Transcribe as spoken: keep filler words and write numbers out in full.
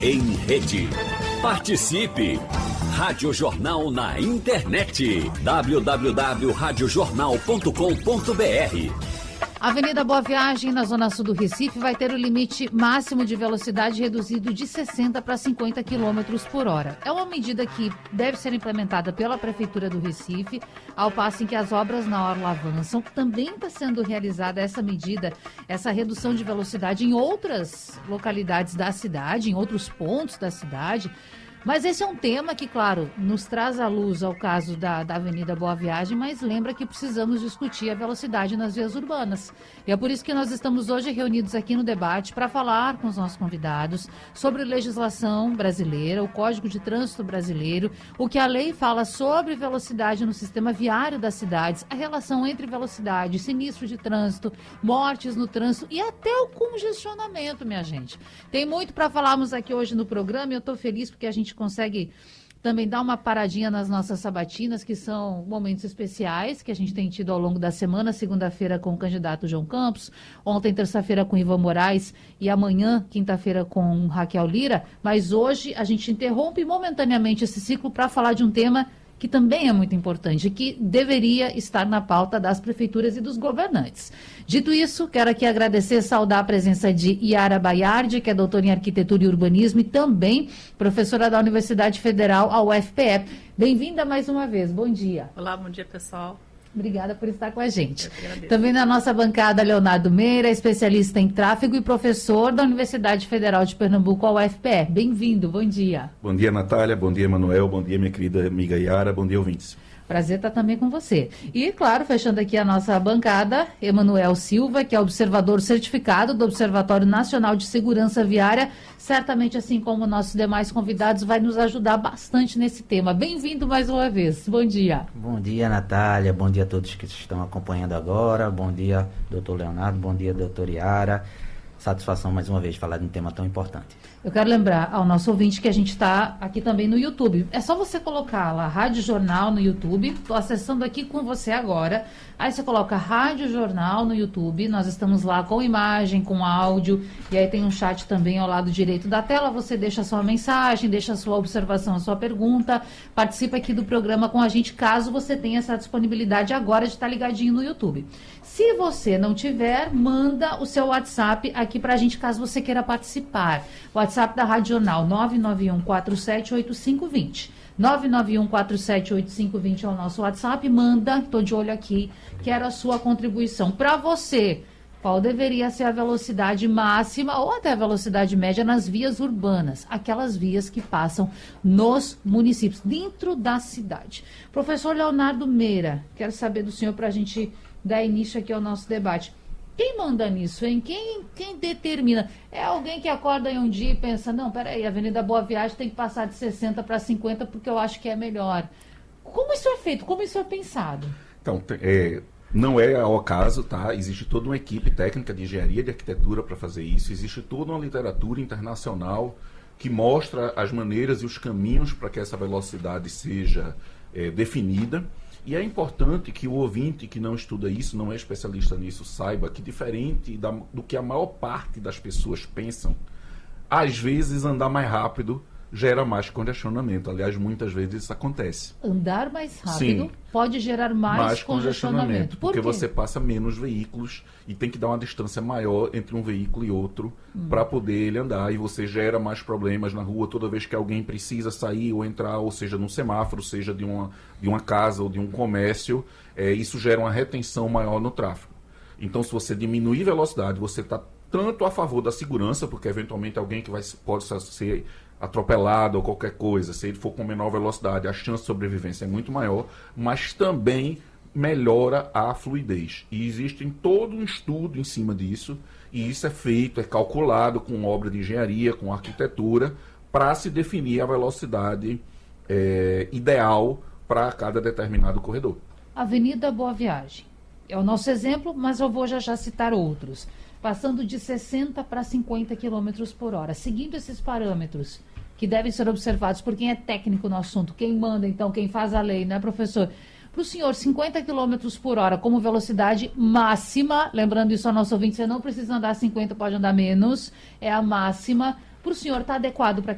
Em rede. Participe! Rádio Jornal na internet. w w w ponto rádio jornal ponto com ponto b r. Avenida Boa Viagem, na zona sul do Recife, vai ter o limite máximo de velocidade reduzido de sessenta para cinquenta quilômetros por hora. É uma medida que deve ser implementada pela Prefeitura do Recife, ao passo em que as obras na orla avançam. Também está sendo realizada essa medida, essa redução de velocidade em outras localidades da cidade, em outros pontos da cidade. Mas esse é um tema que, claro, nos traz à luz ao caso da, da Avenida Boa Viagem, mas lembra que precisamos discutir a velocidade nas vias urbanas. E é por isso que nós estamos hoje reunidos aqui no debate para falar com os nossos convidados sobre legislação brasileira, o Código de Trânsito brasileiro, o que a lei fala sobre velocidade no sistema viário das cidades, a relação entre velocidade, sinistro de trânsito, mortes no trânsito e até o congestionamento, minha gente. Tem muito para falarmos aqui hoje no programa e eu estou feliz porque a gente consegue também dar uma paradinha nas nossas sabatinas, que são momentos especiais que a gente tem tido ao longo da semana, segunda-feira com o candidato João Campos, ontem, terça-feira, com Ivan Moraes e amanhã, quinta-feira, com Raquel Lira, mas hoje a gente interrompe momentaneamente esse ciclo para falar de um tema que também é muito importante, que deveria estar na pauta das prefeituras e dos governantes. Dito isso, quero aqui agradecer e saudar a presença de Yara Baiardi, que é doutora em Arquitetura e Urbanismo e também professora da Universidade Federal, a U F P E. Bem-vinda mais uma vez, bom dia. Olá, bom dia, pessoal. Obrigada por estar com a gente. Também na nossa bancada, Leonardo Meira, especialista em tráfego e professor da Universidade Federal de Pernambuco, a U F P E. Bem-vindo, bom dia. Bom dia, Natália, bom dia, Manuel, bom dia, minha querida amiga Yara, bom dia, ouvintes. Prazer estar também com você. E, claro, fechando aqui a nossa bancada, Emanuel Silva, que é observador certificado do Observatório Nacional de Segurança Viária. Certamente, assim como nossos demais convidados, vai nos ajudar bastante nesse tema. Bem-vindo mais uma vez. Bom dia. Bom dia, Natália. Bom dia a todos que estão acompanhando agora. Bom dia, doutor Leonardo. Bom dia, doutor Yara. Satisfação mais uma vez falar de um tema tão importante. Eu quero lembrar ao nosso ouvinte que a gente está aqui também no YouTube. É só você colocar lá Rádio Jornal no YouTube. Estou acessando aqui com você agora. Aí você coloca Rádio Jornal no YouTube. Nós estamos lá com imagem, com áudio. E aí tem um chat também ao lado direito da tela. Você deixa a sua mensagem, deixa a sua observação, a sua pergunta. Participa aqui do programa com a gente, caso você tenha essa disponibilidade agora de estar ligadinho no YouTube. Se você não tiver, manda o seu WhatsApp aqui para a gente, caso você queira participar. WhatsApp da Rádio Jornal, nove nove um quatro sete oito cinco dois zero. nove nove um quatro sete oito cinco dois zero é o nosso WhatsApp. Manda, estou de olho aqui, quero a sua contribuição. Para você, qual deveria ser a velocidade máxima ou até a velocidade média nas vias urbanas? Aquelas vias que passam nos municípios, dentro da cidade. Professor Leonardo Meira, quero saber do senhor para a gente dar início aqui ao nosso debate. Quem manda nisso, hein? Quem, quem determina? É alguém que acorda em um dia e pensa, não, peraí, a Avenida Boa Viagem tem que passar de sessenta para cinquenta porque eu acho que é melhor. Como isso é feito? Como isso é pensado? Então, é, não é ao acaso, tá? Existe toda uma equipe técnica de engenharia e de arquitetura para fazer isso. Existe toda uma literatura internacional que mostra as maneiras e os caminhos para que essa velocidade seja é, definida. E é importante que o ouvinte que não estuda isso, não é especialista nisso, saiba que, diferente da, do que a maior parte das pessoas pensam, às vezes andar mais rápido gera mais congestionamento. Aliás, muitas vezes isso acontece. Andar mais rápido Sim, pode gerar mais, mais congestionamento. congestionamento. Por porque quê? você passa menos veículos e tem que dar uma distância maior entre um veículo e outro hum. para poder ele andar. E você gera mais problemas na rua toda vez que alguém precisa sair ou entrar, ou seja, num semáforo, seja de uma, de uma casa ou de um comércio. É, isso gera uma retenção maior no tráfego. Então, se você diminuir velocidade, você está tanto a favor da segurança, porque eventualmente alguém que vai, pode ser atropelado ou qualquer coisa, se ele for com menor velocidade, a chance de sobrevivência é muito maior, mas também melhora a fluidez. E existe todo um estudo em cima disso, e isso é feito, é calculado com obra de engenharia, com arquitetura, para se definir a velocidade é, ideal para cada determinado corredor. Avenida Boa Viagem é o nosso exemplo, mas eu vou já já citar outros. Passando de sessenta para cinquenta quilômetros por hora. Seguindo esses parâmetros que devem ser observados por quem é técnico no assunto, quem manda, então, quem faz a lei, né, professor? Para o senhor, cinquenta quilômetros por hora como velocidade máxima, lembrando isso ao nosso ouvinte, você não precisa andar cinquenta, pode andar menos, é a máxima. Para o senhor, está adequado para